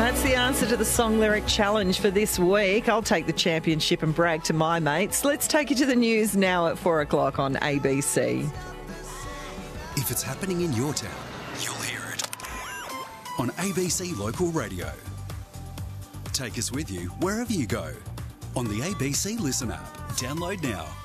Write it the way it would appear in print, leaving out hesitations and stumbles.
That's the answer to the song lyric challenge for this week. I'll take the championship and brag to my mates. Let's take you to the news now at 4 o'clock on ABC. If it's happening in your town, you'll hear it on ABC Local Radio. Take us with you wherever you go on the ABC Listen app. Download now.